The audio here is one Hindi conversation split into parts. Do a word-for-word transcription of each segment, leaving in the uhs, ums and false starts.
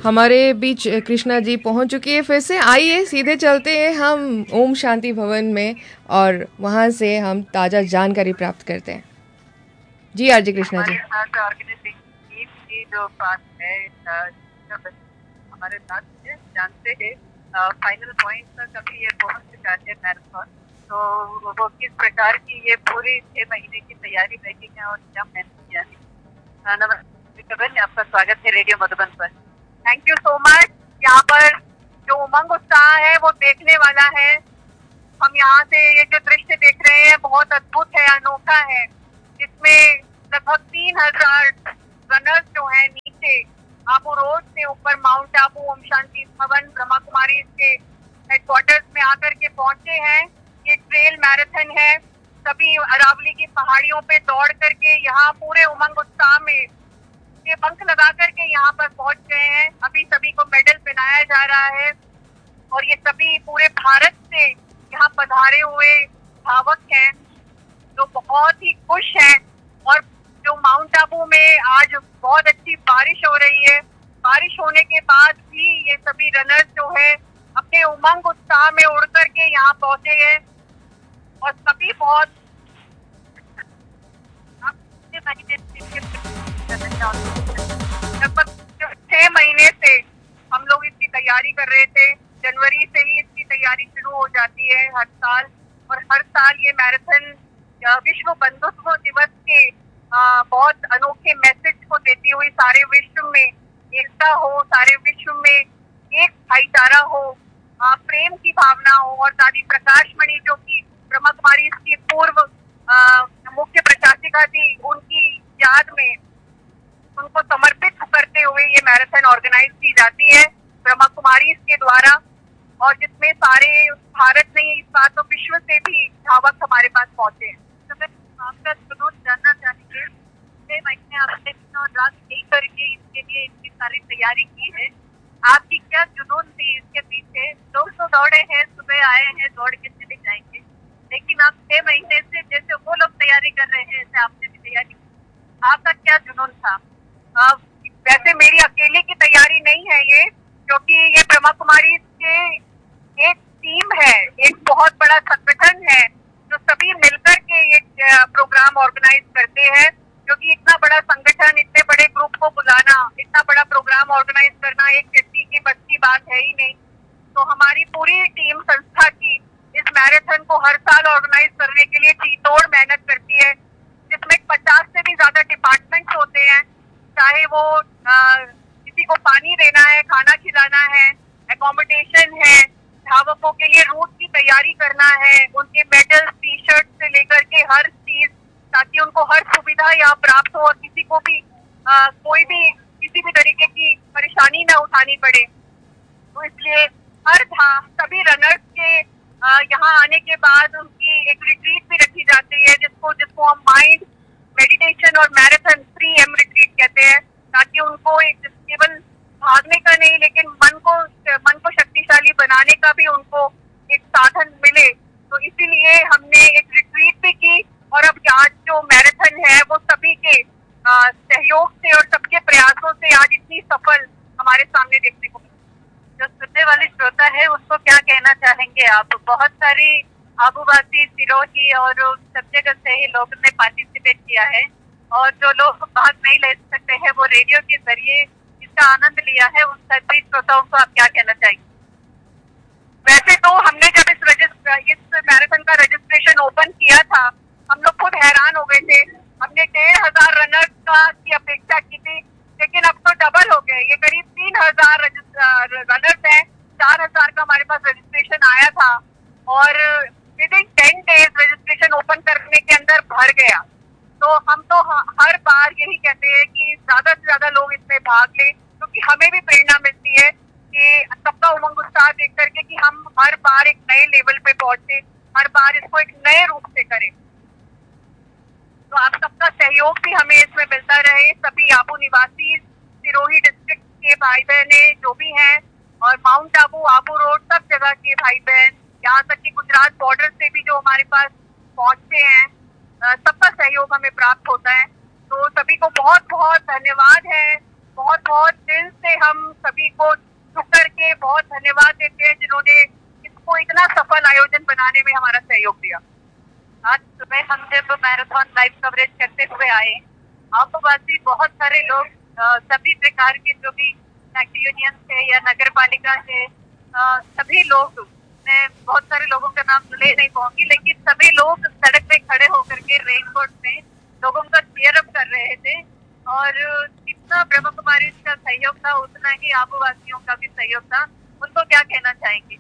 हमारे बीच कृष्णा जी पहुंच चुकी है फिर से। आइए सीधे चलते हैं हम ओम शांति भवन में और वहां से हम ताज़ा जानकारी प्राप्त करते हैं। जी आरजे कृष्णा जी। हमारे साथ ऑर्गेनाइजिंग टीम की जो पास है हमारे साथ है, जानते हैं फाइनल पॉइंट तक अभी ये पहुंच चुका है मैराथन। तो वो किस प्रकार की ये पूरी छह महीने की तैयारी रही है और क्या मेहनत किया है। नमस्ते, आपका स्वागत है रेडियो मधुबन पर। Thank you so much. यहाँ पर जो उमंग उत्साह है वो देखने वाला है। हम यहाँ से ये जो दृश्य देख रहे हैं बहुत अद्भुत है, अनोखा है। इसमें लगभग तीन हजार रनर्स जो है नीचे आबू रोड से ऊपर माउंट आबू ओम शांति भवन ब्रह्मा कुमारी के हेडक्वार्टर्स में आकर के पहुंचे हैं। ये ट्रेल मैराथन है। सभी अरावली की पहाड़ियों पे दौड़ करके यहाँ पूरे उमंग उत्साह में ये पंख लगा करके यहाँ पर पहुंच गए हैं। अभी सभी को मेडल पहनाया जा रहा है और ये सभी पूरे भारत से यहाँ पधारे हुए धावक हैं जो बहुत ही खुश हैं। और जो माउंट आबू में आज बहुत अच्छी बारिश हो रही है, बारिश होने के बाद भी ये सभी रनर्स जो है अपने उमंग उत्साह में उड़ करके यहाँ पहुंचे हैं और सभी बहुत लगभग छह महीने से हम लोग इसकी तैयारी कर रहे थे। जनवरी से ही इसकी तैयारी शुरू हो जाती है हर साल, और हर साल ये मैराथन विश्व बंधुत्व दिवस के आ, बहुत अनोखे मैसेज को देती हुई सारे विश्व में एकता हो, सारे विश्व में एक भाईचारा हो, आ, प्रेम की भावना हो। और दादी प्रकाश मणि जो कि ब्रह्मा कुमारी इसकी पूर्व मुख्य प्रशासिका थी, उनकी याद में उनको समर्पित करते हुए ये मैराथन ऑर्गेनाइज की जाती है ब्रह्मा कुमारी के द्वारा, और जिसमें सारे भारत नहीं इस बार तो विश्व से भी धावक हमारे पास पहुंचे हैं। तो मैं आपका जुनून जानना चाहेंगे, छह महीने आपने दिन और रात नहीं करके इसके लिए इतनी सारी तैयारी की है, आपकी क्या जुनून थी इसके पीछे? लोग तो दौड़े हैं, सुबह आए हैं, दौड़ के चले जाएंगे, लेकिन आप छह महीने से जैसे वो लोग तैयारी कर रहे हैं ऐसे आपने भी तैयारी की, आपका क्या जुनून था? आ, वैसे मेरी अकेले की तैयारी नहीं है ये, क्योंकि ये ब्रह्मा कुमारी के एक टीम है, एक बहुत बड़ा संगठन है जो सभी मिलकर के ये प्रोग्राम ऑर्गेनाइज करते हैं। क्योंकि इतना बड़ा संगठन, इतने बड़े ग्रुप को बुलाना, इतना बड़ा प्रोग्राम ऑर्गेनाइज करना एक व्यक्ति की बस की बात है ही नहीं। तो हमारी पूरी टीम संस्था की इस मैराथन को हर साल ऑर्गेनाइज करने के लिए जी तोड़ मेहनत करती है, जिसमें पचास से भी ज्यादा डिपार्टमेंट्स होते हैं। चाहे वो आ, किसी को पानी देना है, खाना खिलाना है, एकोमोडेशन है, धावकों के लिए रूट की तैयारी करना है, उनके मेडल टी शर्ट से लेकर के हर चीज, ताकि उनको हर सुविधा यहाँ प्राप्त हो और किसी को भी आ, कोई भी किसी भी तरीके की परेशानी न उठानी पड़े। तो इसलिए हर सभी रनर्स के यहाँ आने के बाद उनकी एक रिट्रीट भी रखी जाती है, जिसको जिसको हम माइंड मेडिटेशन और मैराथन थ्री एम रिट्रीट कहते हैं, ताकि उनको एक केवल भागने का नहीं लेकिन मन को मन को शक्तिशाली बनाने का भी उनको एक साधन मिले। तो इसीलिए हमने एक रिट्रीट भी की, और अब आज जो मैराथन है वो सभी के आ, सहयोग से और सबके प्रयासों से आज इतनी सफल हमारे सामने देखने को मिली। जो सुनने वाले श्रोता है उसको क्या कहना चाहेंगे आप? बहुत सारी आबूवासी, सिरोही और सब जगह से ही लोगों ने पार्टिसिपेट किया है, और जो लोग भाग नहीं ले सकते हैं वो रेडियो के जरिए इसका आनंद लिया है। उन सभी श्रोताओं को आप क्या कहना चाहेंगे? वैसे तो हमने जब इस रजिस्टर इस मैराथन का रजिस्ट्रेशन ओपन किया था, हम लोग खुद हैरान हो गए थे। हमने डेढ़ हजार रनर्स का की अपेक्षा की थी, लेकिन अब तो डबल हो गए, ये करीब तीन हजार रनर्स हैं। चार हजार का हमारे पास रजिस्ट्रेशन आया था और with in ten days registration open करने के अंदर भर गया। तो हम तो हर बार यही कहते हैं कि ज्यादा से ज्यादा लोग इसमें भाग लें, क्योंकि तो हमें भी प्रेरणा मिलती है कि सबका उमंग उत्साह देख करके कि हम हर बार एक नए लेवल पे पहुंचे, हर बार इसको एक नए रूप से करें। तो आप सबका सहयोग भी हमें इसमें मिलता रहे। सभी आबू निवासी, सिरोही डिस्ट्रिक्ट के भाई बहने जो भी हैं, और माउंट आबू, आबू रोड, सब जगह के भाई बहन, यहाँ तक कि गुजरात बॉर्डर से भी जो हमारे पास पहुंचते हैं, सबका सहयोग हमें प्राप्त होता है। तो सभी को बहुत बहुत धन्यवाद है बहुत बहुत दिल से हम सभी को झुक करके बहुत धन्यवाद देते हैं जिन्होंने इसको इतना सफल आयोजन बनाने में हमारा सहयोग दिया। आज सुबह हम जब मैराथन लाइव कवरेज करते हुए आए, आमवासी बहुत सारे लोग सभी प्रकार के जो भी टैक्सी यूनियन थे या नगर पालिका से सभी लोग, मैं बहुत सारे लोगों का नाम ले नहीं पाऊंगी, लेकिन सभी लोग सड़क पे खड़े होकर के रेनकोट में लोगों का चीयर अप कर रहे थे और जितना ब्रह्म कुमारी का सहयोग था उतना ही आबूवासियों का भी सहयोग था। उनको क्या कहना चाहेंगे?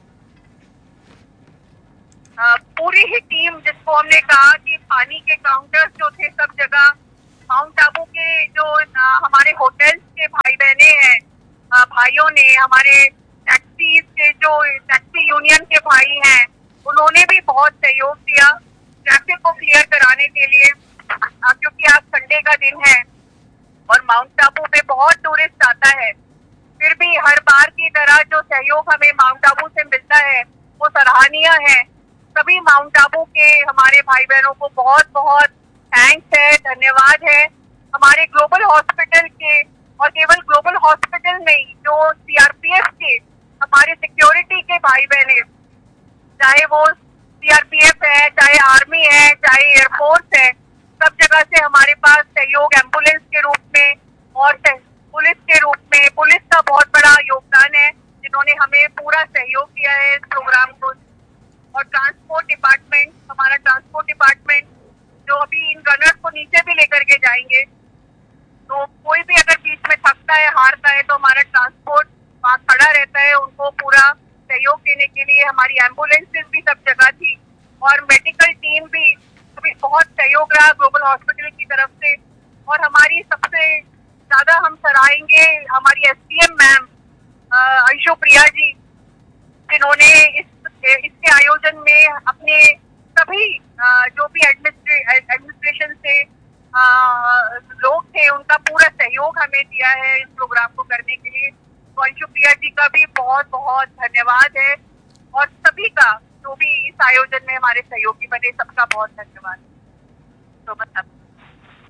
आ, पूरी ही टीम, जिसको हमने कहा कि पानी के काउंटर्स जो थे सब जगह, माउंट आबू के जो आ, हमारे होटल्स के भाई बहने हैं, आ, भाइयों ने, हमारे टैक्सीज के जो टैक्सी यूनियन के भाई हैं, उन्होंने भी बहुत सहयोग दिया ट्रैफिक को क्लियर कराने के लिए, आ, क्योंकि आज संडे का दिन है और माउंट आबू पे बहुत टूरिस्ट आता है। फिर भी हर बार की तरह जो सहयोग हमें माउंट आबू से मिलता है वो सराहनीय है। सभी माउंट आबू के हमारे भाई बहनों को बहुत बहुत थैंक्स है, धन्यवाद है। हमारे ग्लोबल हॉस्पिटल के, और केवल ग्लोबल हॉस्पिटल नहीं, जो सीआरपीएफ के हमारे सिक्योरिटी के भाई बहने, चाहे वो सीआरपीएफ है, चाहे आर्मी है, चाहे एयरफोर्स है, सब जगह से हमारे पास सहयोग एम्बुलेंस के रूप में और पुलिस के रूप में, पुलिस का बहुत बड़ा योगदान है जिन्होंने हमें पूरा सहयोग दिया है इस प्रोग्राम को। और ट्रांसपोर्ट डिपार्टमेंट, हमारा ट्रांसपोर्ट डिपार्टमेंट जो अभी इन रनर्स को नीचे भी लेकर के जाएंगे, तो कोई भी अगर बीच में थकता है, हारता है, तो हमारा ट्रांसपोर्ट वहाँ खड़ा रहता है उनको पूरा सहयोग देने के लिए। हमारी एम्बुलेंसेज भी सब जगह थी और मेडिकल टीम भी, भी बहुत सहयोग रहा ग्लोबल हॉस्पिटल की तरफ से। और हमारी सबसे ज्यादा हम सराहेंगे हमारी एसडीएम मैम आयुषो प्रिया जी, जिन्होंने इस इसके आयोजन में अपने सभी जो भी एडमिनिस्ट्रेशन से लोग थे उनका पूरा सहयोग हमें दिया है इस प्रोग्राम को करने के लिए। तो आयुषो प्रिया जी का भी बहुत बहुत धन्यवाद है और सभी का जो भी इस आयोजन में हमारे सहयोगी बने, सबका बहुत धन्यवाद। तो मतलब